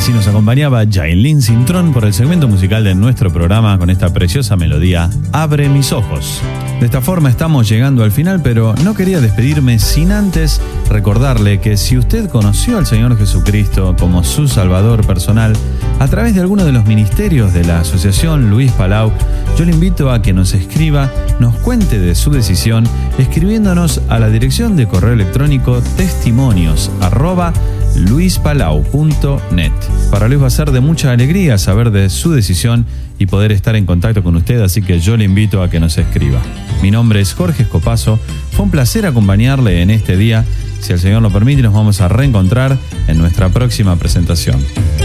Así nos acompañaba Yailin Cintrón por el segmento musical de nuestro programa con esta preciosa melodía Abre mis ojos. De esta forma estamos llegando al final, pero no quería despedirme sin antes recordarle que si usted conoció al Señor Jesucristo como su Salvador personal a través de alguno de los ministerios de la Asociación Luis Palau, yo le invito a que nos escriba, nos cuente de su decisión, escribiéndonos a la dirección de correo electrónico testimonios@luispalau.net. Para Luis va a ser de mucha alegría saber de su decisión y poder estar en contacto con usted, así que yo le invito a que nos escriba. Mi nombre es Jorge Escopazo, fue un placer acompañarle en este día. Si el Señor lo permite, nos vamos a reencontrar en nuestra próxima presentación.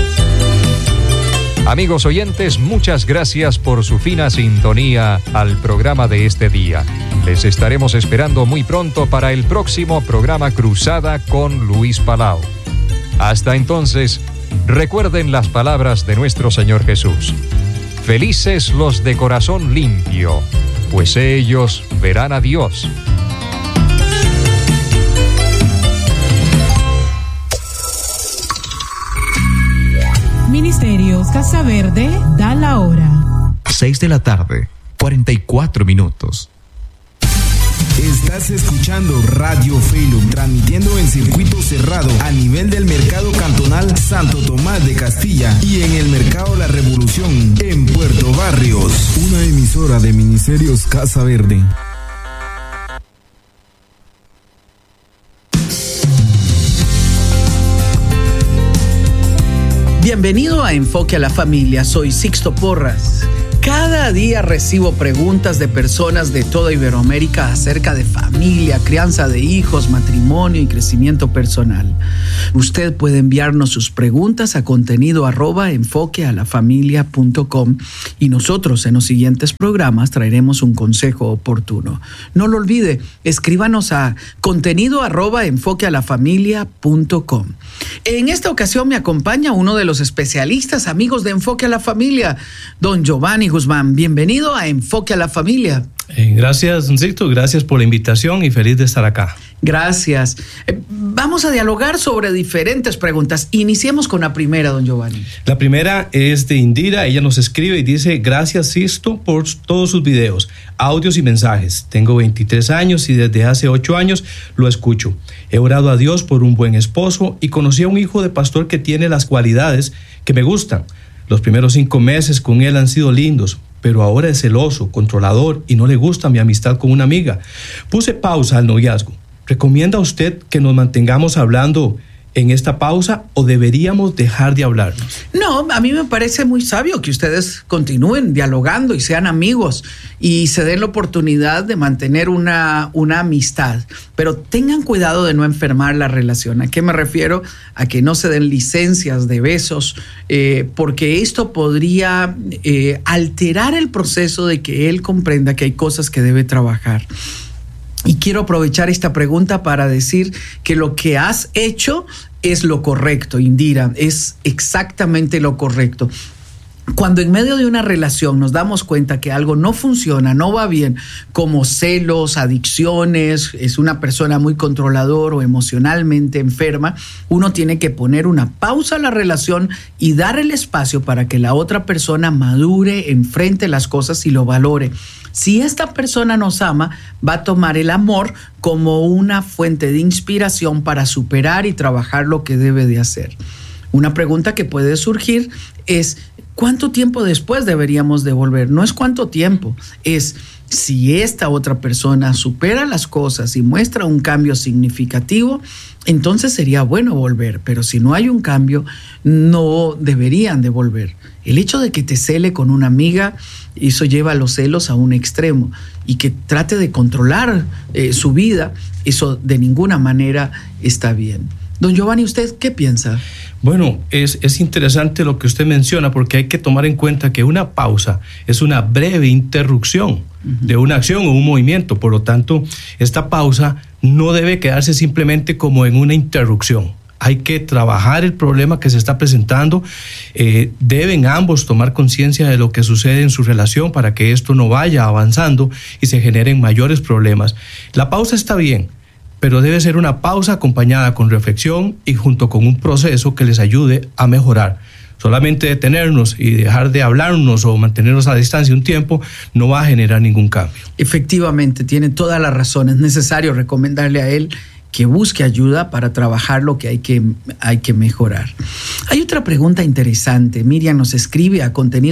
Amigos oyentes, muchas gracias por su fina sintonía al programa de este día. Les estaremos esperando muy pronto para el próximo programa Cruzada con Luis Palau. Hasta entonces, recuerden las palabras de nuestro Señor Jesús. Felices los de corazón limpio, pues ellos verán a Dios. Ministerios Casa Verde da la hora. 6:44 Estás escuchando Radio Felum, transmitiendo en circuito cerrado a nivel del Mercado Cantonal Santo Tomás de Castilla y en el Mercado La Revolución en Puerto Barrios. Una emisora de Ministerios Casa Verde. Bienvenido a Enfoque a la Familia, soy Sixto Porras. Cada día recibo preguntas de personas de toda Iberoamérica acerca de familia, crianza de hijos, matrimonio y crecimiento personal. Usted puede enviarnos sus preguntas a contenido@enfoquealafamilia.com y nosotros en los siguientes programas traeremos un consejo oportuno. No lo olvide, escríbanos a contenido@enfoquealafamilia.com. En esta ocasión me acompaña uno de los especialistas amigos de Enfoque a la Familia, don Giovanni Guzmán. Bienvenido a Enfoque a la Familia. Gracias, don Sixto. Gracias por la invitación y feliz de estar acá. Gracias. Vamos a dialogar sobre diferentes preguntas. Iniciemos con la primera, don Giovanni. La primera es de Indira. Ella nos escribe y dice: gracias, Sixto, por todos sus videos, audios y mensajes. Tengo 23 años y desde hace 8 años lo escucho. He orado a Dios por un buen esposo y conocí a un hijo de pastor que tiene las cualidades que me gustan. Los primeros 5 meses con él han sido lindos, pero ahora es celoso, controlador y no le gusta mi amistad con una amiga. Puse pausa al noviazgo. ¿Recomienda usted que nos mantengamos hablando en esta pausa o deberíamos dejar de hablarnos? No, a mí me parece muy sabio que ustedes continúen dialogando y sean amigos y se den la oportunidad de mantener una amistad, pero tengan cuidado de no enfermar la relación. ¿A qué me refiero? A que no se den licencias de besos, porque esto podría alterar el proceso de que él comprenda que hay cosas que debe trabajar. Y quiero aprovechar esta pregunta para decir que lo que has hecho es lo correcto, Indira, es exactamente lo correcto. Cuando en medio de una relación nos damos cuenta que algo no funciona, no va bien, como celos, adicciones, es una persona muy controlador o emocionalmente enferma, uno tiene que poner una pausa a la relación y dar el espacio para que la otra persona madure, enfrente las cosas y lo valore. Si esta persona nos ama, va a tomar el amor como una fuente de inspiración para superar y trabajar lo que debe de hacer. Una pregunta que puede surgir es: ¿cuánto tiempo después deberíamos de volver? No es cuánto tiempo, es si esta otra persona supera las cosas y muestra un cambio significativo, entonces sería bueno volver, pero si no hay un cambio, no deberían de volver. El hecho de que te cele con una amiga, eso lleva a los celos a un extremo, y que trate de controlar su vida, eso de ninguna manera está bien. Don Giovanni, ¿usted qué piensa? Bueno, es interesante lo que usted menciona, porque hay que tomar en cuenta que una pausa es una breve interrupción de una acción o un movimiento. Por lo tanto, esta pausa no debe quedarse simplemente como en una interrupción. Hay que trabajar el problema que se está presentando. Deben ambos tomar conciencia de lo que sucede en su relación para que esto no vaya avanzando y se generen mayores problemas. La pausa está bien, pero debe ser una pausa acompañada con reflexión y junto con un proceso que les ayude a mejorar. Solamente detenernos y dejar de hablarnos o mantenernos a distancia un tiempo no va a generar ningún cambio. Efectivamente, tiene toda la razón. Es necesario recomendarle a él que busque ayuda para trabajar lo que hay que mejorar. Hay otra pregunta interesante. Miriam nos escribe a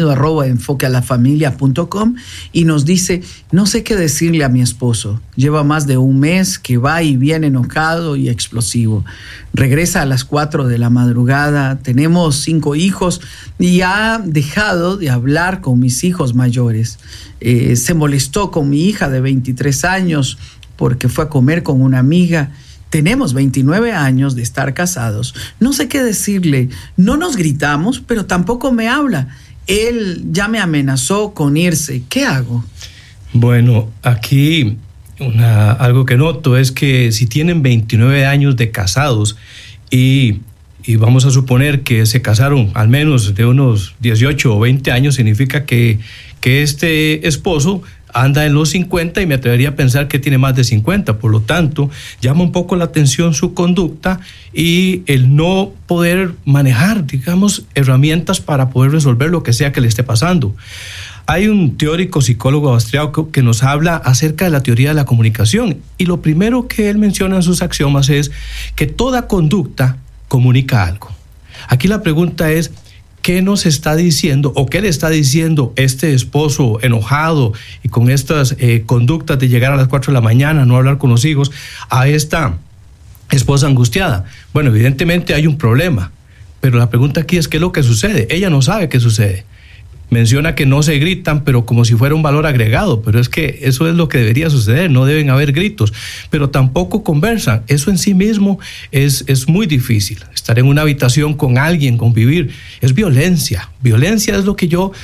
contenido@enfoquealafamilia.com y nos dice: no sé qué decirle a mi esposo. Lleva más de un mes que va y viene enojado y explosivo. Regresa a las 4 de la madrugada. Tenemos 5 hijos y ha dejado de hablar con mis hijos mayores. Se molestó con mi hija de 23 años porque fue a comer con una amiga. Tenemos 29 años de estar casados. No sé qué decirle. No nos gritamos, pero tampoco me habla. Él ya me amenazó con irse. ¿Qué hago? Bueno, aquí algo que noto es que si tienen 29 años de casados y vamos a suponer que se casaron al menos de unos 18 o 20 años, significa que este esposo anda en los 50 y me atrevería a pensar que tiene más de 50. Por lo tanto, llama un poco la atención su conducta y el no poder manejar, digamos, herramientas para poder resolver lo que sea que le esté pasando. Hay un teórico psicólogo austriaco que nos habla acerca de la teoría de la comunicación y lo primero que él menciona en sus axiomas es que toda conducta comunica algo. Aquí la pregunta es: ¿qué nos está diciendo o qué le está diciendo este esposo enojado y con estas conductas de llegar a las 4 de la mañana, no hablar con los hijos, a esta esposa angustiada? Bueno, evidentemente hay un problema, pero la pregunta aquí es: ¿qué es lo que sucede? Ella no sabe qué sucede. Menciona que no se gritan, pero como si fuera un valor agregado, pero es que eso es lo que debería suceder, no deben haber gritos, pero tampoco conversan. Eso en sí mismo es muy difícil. Estar en una habitación con alguien, convivir, es violencia. Violencia es lo que yo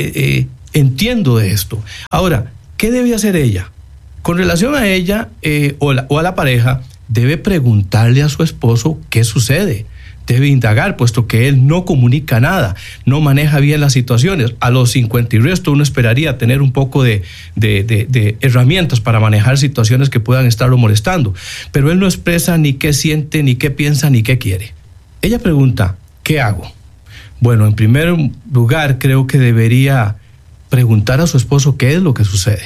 entiendo de esto. Ahora, ¿qué debe hacer ella? Con relación a ella o a la pareja, debe preguntarle a su esposo qué sucede. Debe indagar, puesto que él no comunica nada, no maneja bien las situaciones. A los 50 y resto uno esperaría tener un poco de herramientas para manejar situaciones que puedan estarlo molestando, pero él no expresa ni qué siente, ni qué piensa, ni qué quiere. Ella pregunta: ¿qué hago? Bueno, en primer lugar, creo que debería preguntar a su esposo qué es lo que sucede.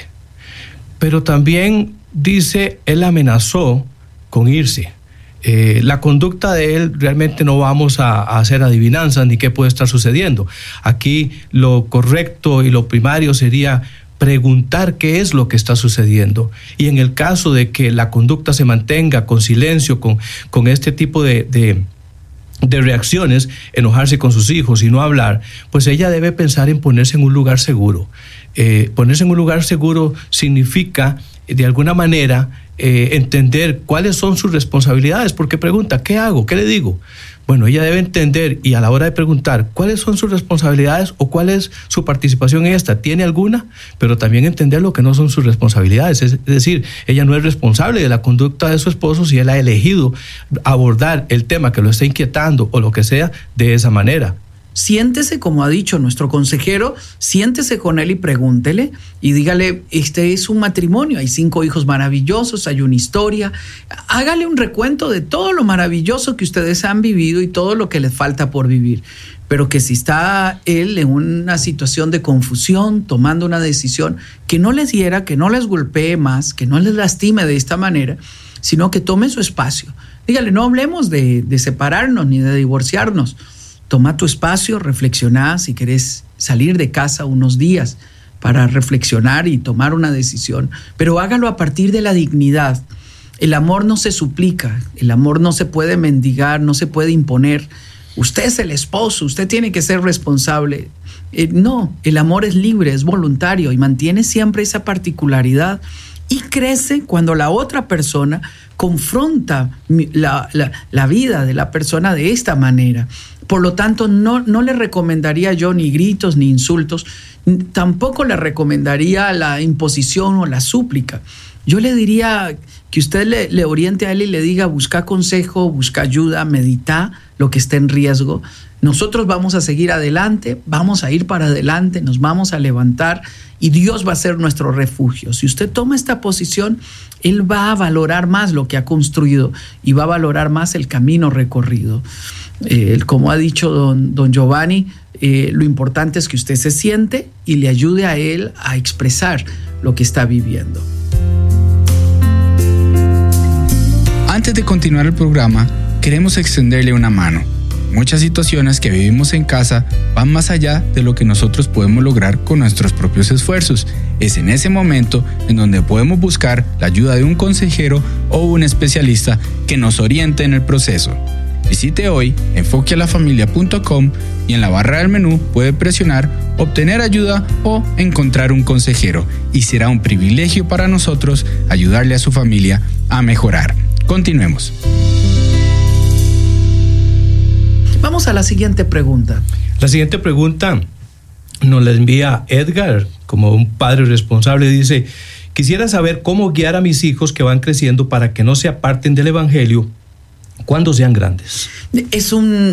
Pero también dice, él amenazó con irse. La conducta de él realmente no vamos a hacer adivinanzas ni qué puede estar sucediendo. Aquí lo correcto y lo primario sería preguntar qué es lo que está sucediendo. Y en el caso de que la conducta se mantenga con silencio, con este tipo de reacciones, enojarse con sus hijos y no hablar, pues ella debe pensar en ponerse en un lugar seguro. Ponerse en un lugar seguro significa, de alguna manera, entender cuáles son sus responsabilidades, porque pregunta: ¿qué hago? ¿Qué le digo? Bueno, ella debe entender, y a la hora de preguntar cuáles son sus responsabilidades o cuál es su participación en esta, ¿tiene alguna? Pero también entender lo que no son sus responsabilidades, es decir, ella no es responsable de la conducta de su esposo si él ha elegido abordar el tema que lo está inquietando o lo que sea de esa manera. Siéntese, como ha dicho nuestro consejero, siéntese con él y pregúntele y dígale: este es un matrimonio, hay 5 hijos maravillosos, hay una historia. Hágale un recuento de todo lo maravilloso que ustedes han vivido y todo lo que les falta por vivir. Pero que si está él en una situación de confusión, tomando una decisión, que no les hiera, que no les golpee más, que no les lastime de esta manera, sino que tome su espacio. Dígale: no hablemos de separarnos ni de divorciarnos. Toma tu espacio, reflexiona si querés salir de casa unos días para reflexionar y tomar una decisión, pero hágalo a partir de la dignidad. El amor no se suplica, el amor no se puede mendigar, no se puede imponer. Usted es el esposo, usted tiene que ser responsable. No, el amor es libre, es voluntario y mantiene siempre esa particularidad y crece cuando la otra persona confronta la vida de la persona de esta manera. Por lo tanto, no le recomendaría yo ni gritos ni insultos, tampoco le recomendaría la imposición o la súplica. yo le diría que usted le oriente a él y le diga, busca consejo, busca ayuda, medita lo que está en riesgo. Nosotros vamos a seguir adelante, vamos a ir para adelante, nos vamos a levantar y Dios va a ser nuestro refugio. Si usted toma esta posición, Él va a valorar más lo que ha construido y va a valorar más el camino recorrido. Como ha dicho don Giovanni, lo importante es que usted se siente y le ayude a él a expresar lo que está viviendo. Antes de continuar el programa, queremos extenderle una mano. Muchas situaciones que vivimos en casa van más allá de lo que nosotros podemos lograr con nuestros propios esfuerzos. Es en ese momento en donde podemos buscar la ayuda de un consejero o un especialista que nos oriente en el proceso. Visite hoy enfoquealafamilia.com y en la barra del menú puede presionar obtener ayuda o encontrar un consejero y será un privilegio para nosotros ayudarle a su familia a mejorar. Continuemos. Vamos a la siguiente pregunta. La siguiente pregunta nos la envía Edgar, como un padre responsable. Dice: quisiera saber cómo guiar a mis hijos que van creciendo para que no se aparten del Evangelio cuando sean grandes. Es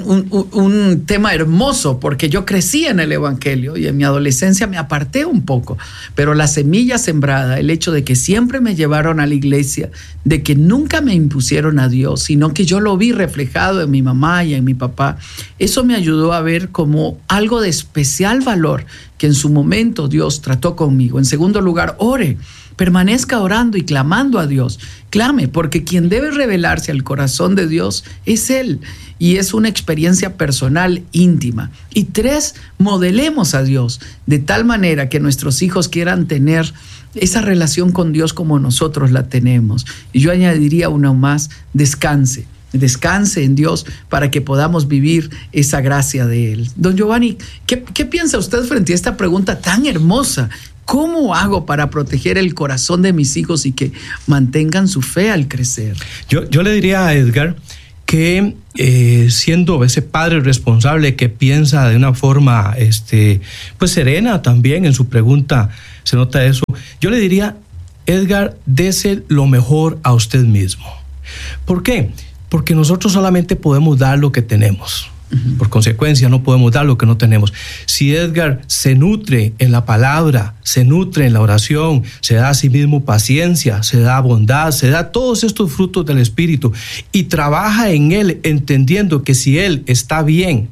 un tema hermoso, porque yo crecí en el Evangelio y en mi adolescencia me aparté un poco, pero la semilla sembrada, el hecho de que siempre me llevaron a la iglesia, de que nunca me impusieron a Dios, sino que yo lo vi reflejado en mi mamá y en mi papá, eso me ayudó a ver como algo de especial valor que en su momento Dios trató conmigo. En segundo lugar, ore. Permanezca orando y clamando a Dios. Clame, porque quien debe revelarse al corazón de Dios es Él. Y es una experiencia personal, íntima. Y 3, modelemos a Dios de tal manera que nuestros hijos quieran tener esa relación con Dios como nosotros la tenemos. Y yo añadiría una más: descanse. Descanse en Dios para que podamos vivir esa gracia de Él. Don Giovanni, ¿qué piensa usted frente a esta pregunta tan hermosa? ¿Cómo hago para proteger el corazón de mis hijos y que mantengan su fe al crecer? Yo le diría a Edgar que siendo ese padre responsable que piensa de una forma pues serena también, en su pregunta se nota eso, yo le diría: Edgar, dese lo mejor a usted mismo. ¿Por qué? Porque nosotros solamente podemos dar lo que tenemos. Por consecuencia, no podemos dar lo que no tenemos. Si Edgar se nutre en la palabra, se nutre en la oración, se da a sí mismo paciencia, se da bondad, se da todos estos frutos del Espíritu y trabaja en él, entendiendo que si él está bien,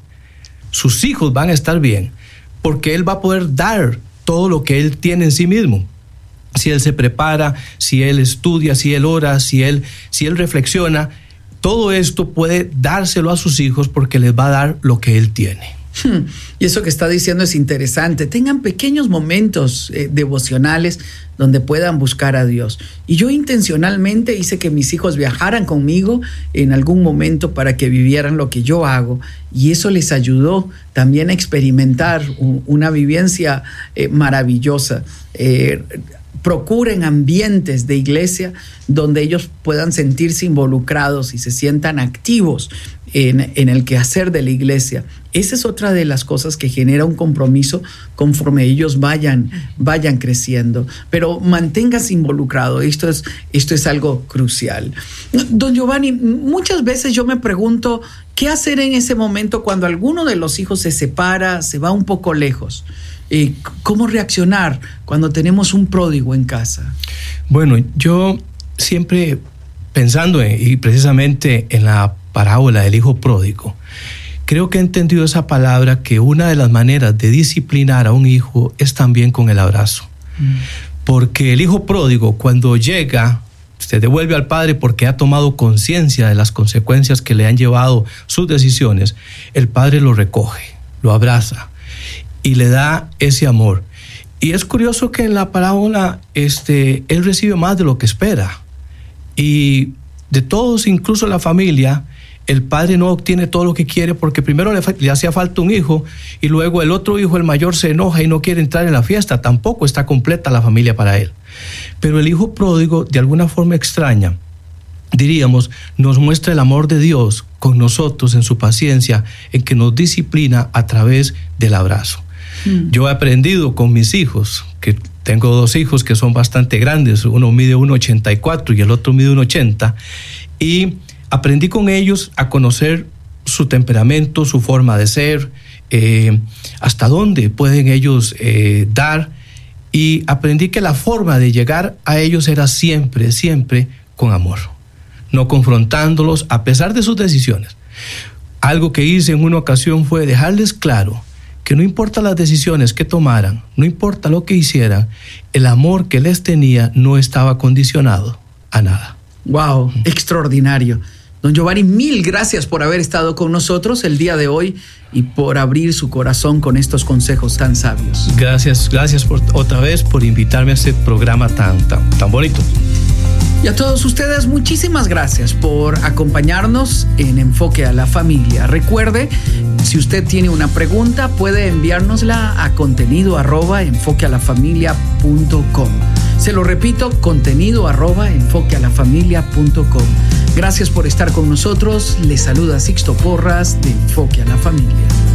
sus hijos van a estar bien, porque él va a poder dar todo lo que él tiene en sí mismo. Si él se prepara, si él estudia, si él ora, si él reflexiona, todo esto puede dárselo a sus hijos porque les va a dar lo que él tiene. Y eso que está diciendo es interesante. Tengan pequeños momentos devocionales donde puedan buscar a Dios. Y yo intencionalmente hice que mis hijos viajaran conmigo en algún momento para que vivieran lo que yo hago. Y eso les ayudó también a experimentar una vivencia maravillosa. Procuren ambientes de iglesia donde ellos puedan sentirse involucrados y se sientan activos en el quehacer de la iglesia. Esa es otra de las cosas que genera un compromiso conforme ellos vayan creciendo. Pero manténgase involucrado. Esto es algo crucial. Don Giovanni, muchas veces yo me pregunto qué hacer en ese momento cuando alguno de los hijos se separa, se va un poco lejos. ¿Cómo reaccionar cuando tenemos un pródigo en casa? Bueno, yo siempre pensando y precisamente en la parábola del hijo pródigo, creo que he entendido esa palabra, que una de las maneras de disciplinar a un hijo es también con el abrazo. Porque el hijo pródigo, cuando llega, se devuelve al padre porque ha tomado conciencia de las consecuencias que le han llevado sus decisiones. El padre lo recoge, lo abraza y le da ese amor. Y es curioso que en la parábola él recibe más de lo que espera. Y de todos, incluso la familia, el padre no obtiene todo lo que quiere porque primero le hacía falta un hijo y luego el otro hijo, el mayor, se enoja y no quiere entrar en la fiesta. Tampoco está completa la familia para él. Pero el hijo pródigo, de alguna forma extraña, diríamos, nos muestra el amor de Dios con nosotros en su paciencia, en que nos disciplina a través del abrazo. Yo he aprendido con mis hijos, que tengo 2 hijos que son bastante grandes, uno mide 1,84 y el otro mide 1,80, y aprendí con ellos a conocer su temperamento, su forma de ser, hasta dónde pueden ellos dar, y aprendí que la forma de llegar a ellos era siempre, siempre con amor, no confrontándolos a pesar de sus decisiones. Algo que hice en una ocasión fue dejarles claro que no importa las decisiones que tomaran, no importa lo que hicieran, el amor que les tenía no estaba condicionado a nada. ¡Wow! Extraordinario. Don Giovanni, 1000 gracias por haber estado con nosotros el día de hoy y por abrir su corazón con estos consejos tan sabios. Gracias otra vez por invitarme a este programa tan bonito. Y a todos ustedes, muchísimas gracias por acompañarnos en Enfoque a la Familia. Recuerde, si usted tiene una pregunta, puede enviárnosla a contenido@enfoquealafamilia.com. Se lo repito, contenido@enfoquealafamilia.com. Gracias por estar con nosotros. Les saluda Sixto Porras de Enfoque a la Familia.